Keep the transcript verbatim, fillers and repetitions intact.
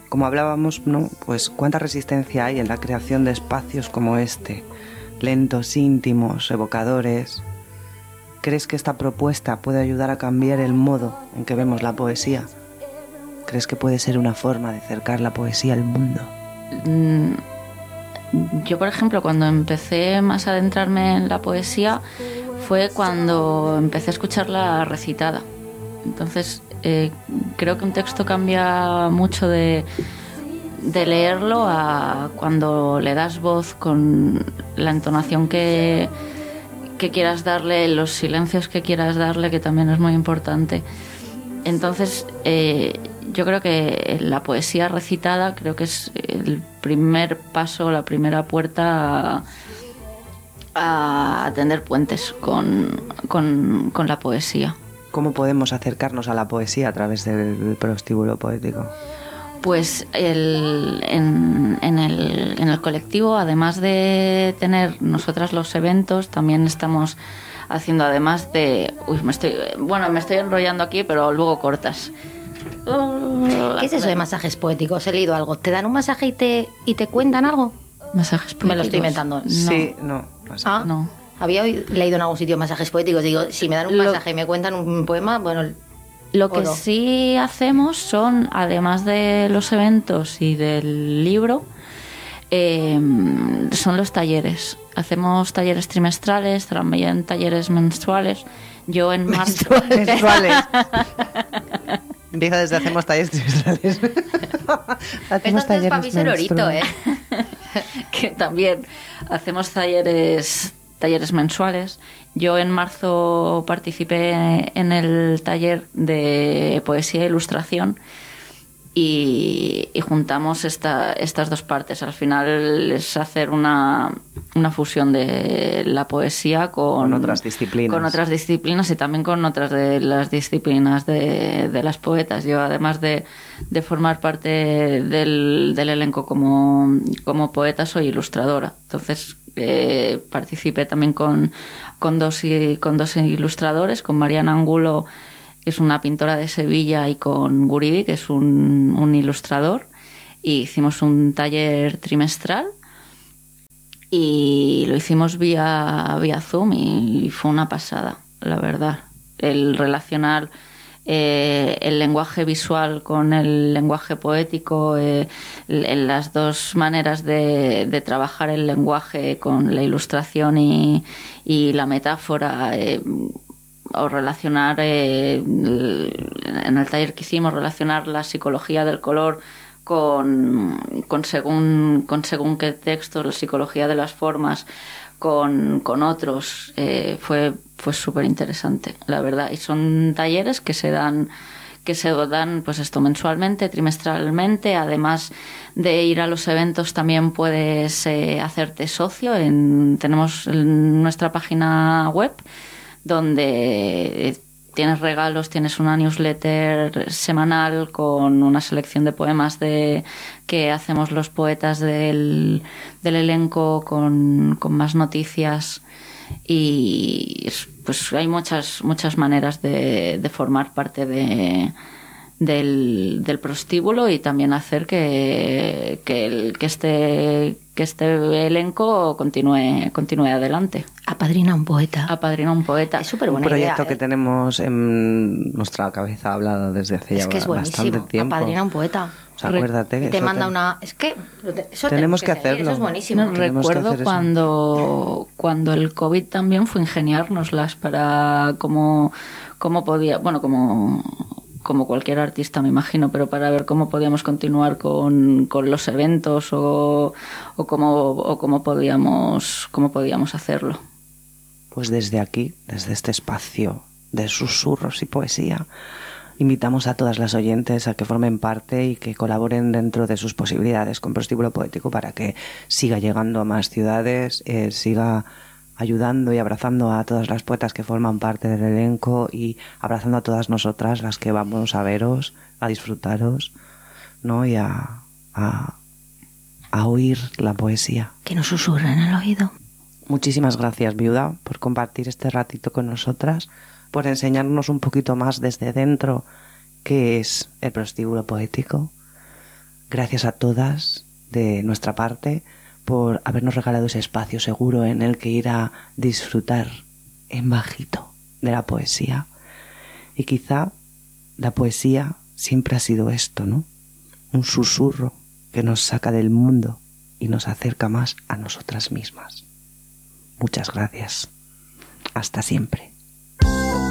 como hablábamos, ¿no? Pues cuánta resistencia hay en la creación de espacios como este, lentos, íntimos, evocadores. ¿Crees que esta propuesta puede ayudar a cambiar el modo en que vemos la poesía? ¿Crees que puede ser una forma de acercar la poesía al mundo? Yo, por ejemplo, cuando empecé más a adentrarme en la poesía fue cuando empecé a escucharla recitada. Entonces, eh, creo que un texto cambia mucho de, de leerlo a cuando le das voz con la entonación que, que quieras darle, los silencios que quieras darle, que también es muy importante. Entonces, eh, yo creo que la poesía recitada creo que es el primer paso, la primera puerta a, a tender puentes con, con, con la poesía. ¿Cómo podemos acercarnos a la poesía a través del prostíbulo poético? Pues el, en, en, el, en el colectivo, además de tener nosotras los eventos, también estamos haciendo, además de... Uy, me estoy, bueno, me estoy enrollando aquí, pero luego cortas. ¿Qué es eso de masajes poéticos? He leído algo. ¿Te dan un masaje y te, y te cuentan algo? ¿Masajes poéticos? Me lo estoy inventando. No. Sí, no. Ah, no. Había leído en algún sitio masajes poéticos. Digo, si me dan un Lo... masaje y me cuentan un poema, bueno... Lo que sí hacemos son, además de los eventos y del libro, eh, son los talleres. Hacemos talleres trimestrales, también talleres mensuales. Yo en marzo... Mensuales. Empieza desde hacemos talleres trimestrales. Hacemos talleres para ser orito, ¿eh? Que también hacemos talleres... talleres mensuales. Yo en marzo participé en el taller de poesía e ilustración y, y juntamos esta, estas dos partes. Al final es hacer una, una fusión de la poesía con, con otras disciplinas. Con otras disciplinas y también con otras de las disciplinas de, de las poetas. Yo, además de, de formar parte del, del elenco como, como poeta, soy ilustradora. Entonces, Eh, participé también con, con, dos, con dos ilustradores, con Mariana Angulo, que es una pintora de Sevilla, y con Guridi, que es un, un ilustrador, y hicimos un taller trimestral y lo hicimos vía, vía Zoom y fue una pasada, la verdad. El relacionar Eh, el lenguaje visual con el lenguaje poético, eh, en las dos maneras de, de trabajar el lenguaje con la ilustración y, y la metáfora, eh, o relacionar, eh, en el taller que hicimos, relacionar la psicología del color con, con, según, con según qué textos, la psicología de las formas, con, con otros, eh, fue, fue súper interesante, la verdad. Y son talleres que se dan, que se dan pues esto mensualmente, trimestralmente. Además de ir a los eventos, también puedes eh, hacerte socio. En, tenemos nuestra página web donde eh, tienes regalos, tienes una newsletter semanal con una selección de poemas de que hacemos los poetas del, del elenco, con, con más noticias, y pues hay muchas muchas maneras de, de formar parte de del, del prostíbulo y también hacer que, que, el, que este que este elenco continúe continúe adelante. Apadrina un poeta. Apadrina un poeta. Es súper buena Un proyecto idea, ¿eh? que tenemos en nuestra cabeza hablada desde hace es ya que es bastante tiempo. Apadrina un poeta. O sea, acuérdate que te eso manda te... una... Es que eso tenemos que, que seguir, hacerlo. Eso es buenísimo. No, recuerdo cuando, cuando el COVID también fue ingeniárnoslas para cómo, cómo podía... Bueno, como... como cualquier artista, me imagino, pero para ver cómo podíamos continuar con, con los eventos o, o, cómo, o cómo, podíamos, cómo podíamos hacerlo. Pues desde aquí, desde este espacio de susurros y poesía, invitamos a todas las oyentes a que formen parte y que colaboren dentro de sus posibilidades con Prostíbulo Poético para que siga llegando a más ciudades, eh, siga ayudando y abrazando a todas las poetas que forman parte del elenco y abrazando a todas nosotras, las que vamos a veros, a disfrutaros, ¿no? Y a, a, a oír la poesía. Que nos susurren en el oído. Muchísimas gracias, Viuda, por compartir este ratito con nosotras, por enseñarnos un poquito más desde dentro qué es el Prostíbulo Poético. Gracias a todas de nuestra parte por habernos regalado ese espacio seguro en el que ir a disfrutar en bajito de la poesía. Y quizá la poesía siempre ha sido esto, ¿no? Un susurro que nos saca del mundo y nos acerca más a nosotras mismas. Muchas gracias. Hasta siempre.